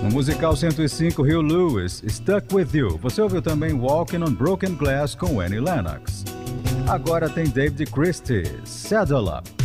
No musical 105, Huey Lewis, Stuck With You. Você ouviu também Walking on Broken Glass com Annie Lennox. Agora tem David Christie, Saddle Up.